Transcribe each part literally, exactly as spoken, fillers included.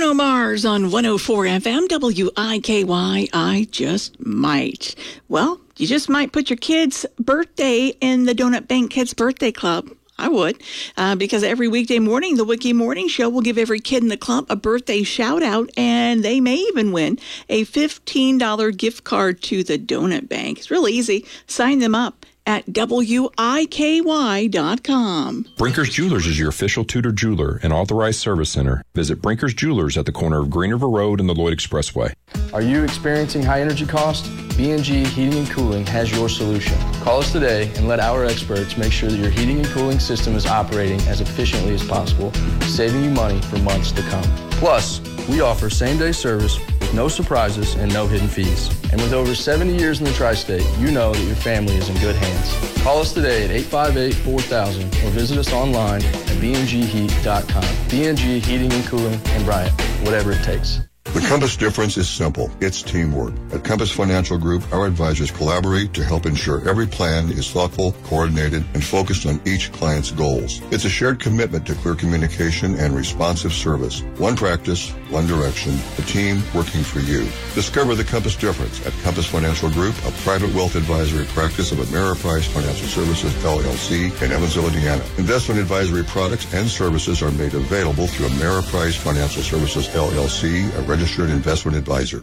Bruno Mars on one oh four F M W I K Y. I just might. Well, you just might put your kid's birthday in the Donut Bank Kids Birthday Club. I would, uh, because every weekday morning, the Wiki Morning Show will give every kid in the club a birthday shout out, and they may even win a fifteen dollars gift card to the Donut Bank. It's really easy. Sign them up at W I K Y dot com. Brinker's Jewelers is your official Tudor jeweler and authorized service center. Visit Brinker's Jewelers at the corner of Green River Road and the Lloyd Expressway. Are you experiencing high energy costs? B and G Heating and Cooling has your solution. Call us today and let our experts make sure that your heating and cooling system is operating as efficiently as possible, saving you money for months to come. Plus, we offer same-day service with no surprises and no hidden fees. And with over seventy years in the tri-state, you know that your family is in good hands. Call us today at eight five eight, four thousand or visit us online at b n g heat dot com. B and G Heating and Cooling in Bryant, whatever it takes. The Compass difference is simple. It's teamwork. At Compass Financial Group, our advisors collaborate to help ensure every plan is thoughtful, coordinated, and focused on each client's goals. It's a shared commitment to clear communication and responsive service. One practice, one direction, a team working for you. Discover the Compass difference at Compass Financial Group, a private wealth advisory practice of Ameriprise Financial Services, L L C, in Evansville, Indiana. Investment advisory products and services are made available through Ameriprise Financial Services, L L C, a registered investment advisor.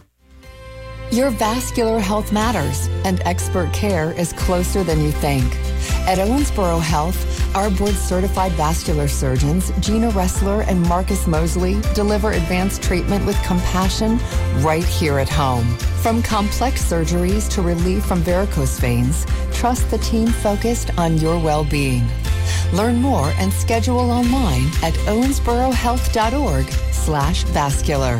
Your vascular health matters, and expert care is closer than you think. At Owensboro Health, our board-certified vascular surgeons, Gina Ressler and Marcus Mosley, deliver advanced treatment with compassion right here at home. From complex surgeries to relief from varicose veins, trust the team focused on your well-being. Learn more and schedule online at owensborohealth.org slash vascular.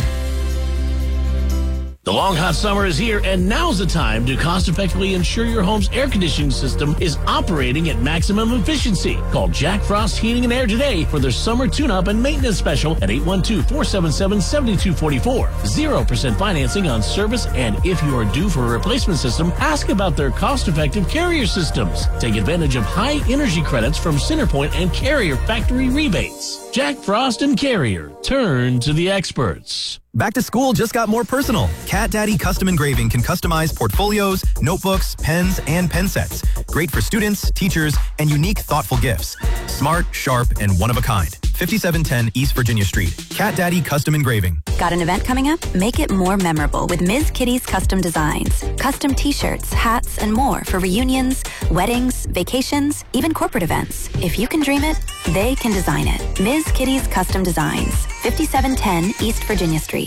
The long hot summer is here, and now's the time to cost-effectively ensure your home's air conditioning system is operating at maximum efficiency. Call Jack Frost Heating and Air today for their summer tune-up and maintenance special at eight one two, four seven seven, seven two four four. zero percent financing on service, and if you are due for a replacement system, ask about their cost-effective Carrier systems. Take advantage of high energy credits from Centerpoint and Carrier factory rebates. Jack Frost and Carrier. Turn to the experts. Back to school just got more personal. Cat Daddy Custom Engraving can customize portfolios, notebooks, pens, and pen sets. Great for students, teachers, and unique, thoughtful gifts. Smart, sharp, and one of a kind. fifty-seven ten East Virginia Street. Cat Daddy Custom Engraving. Got an event coming up? Make it more memorable with Miz Kitty's Custom Designs. Custom t-shirts, hats, and more for reunions, weddings, vacations, even corporate events. If you can dream it, they can design it. Miz Kitty's Custom Designs. fifty-seven ten East Virginia Street.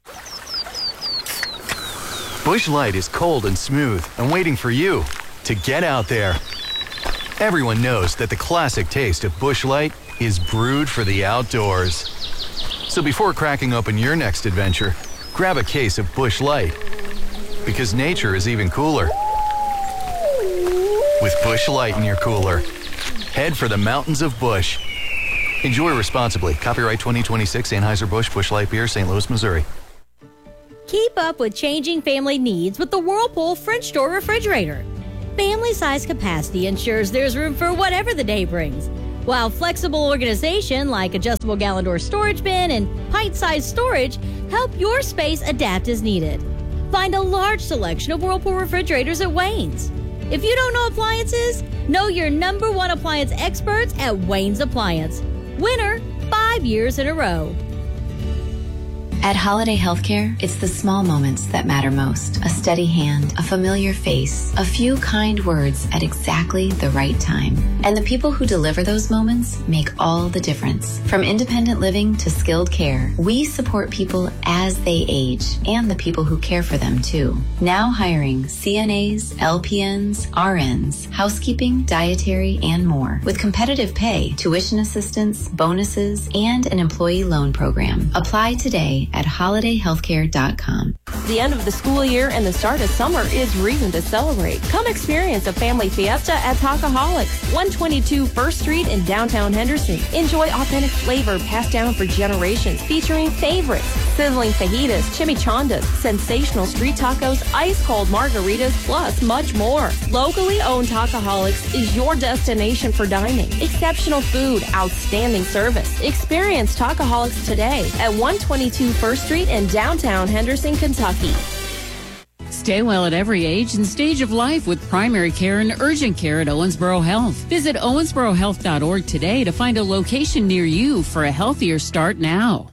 Busch Light is cold and smooth and waiting for you to get out there. Everyone knows that the classic taste of Busch Light is brewed for the outdoors. So before cracking open your next adventure, grab a case of Busch Light, because nature is even cooler with Busch Light in your cooler. Head for the mountains of Busch. Enjoy responsibly. Copyright twenty twenty-six Anheuser-Busch Busch Light Beer, Saint Louis, Missouri. Keep up with changing family needs with the Whirlpool French door refrigerator. Family size capacity ensures there's room for whatever the day brings, while flexible organization like adjustable gallon door storage bin and pint-sized storage help your space adapt as needed. Find a large selection of Whirlpool refrigerators at Wayne's. If you don't know appliances, know your number one appliance experts at Wayne's Appliance. Winner five years in a row. At Holiday Healthcare, it's the small moments that matter most. A steady hand, a familiar face, a few kind words at exactly the right time. And the people who deliver those moments make all the difference. From independent living to skilled care, we support people as they age and the people who care for them too. Now hiring C N As, L P Ns, R Ns, housekeeping, dietary, and more. With competitive pay, tuition assistance, bonuses, and an employee loan program. Apply today at holiday healthcare dot com. The end of the school year and the start of summer is reason to celebrate. Come experience a family fiesta at Talkaholics, one twenty-two First Street in downtown Henderson. Enjoy authentic flavor passed down for generations, featuring favorites, sizzling fajitas, chimichangas, sensational street tacos, ice-cold margaritas, plus much more. Locally owned Talkaholics is your destination for dining. Exceptional food, outstanding service. Experience Talkaholics today at one twenty-two First Street in downtown Henderson, Kentucky. Stay well at every age and stage of life with primary care and urgent care at Owensboro Health. Visit owensboro health dot org today to find a location near you for a healthier start now.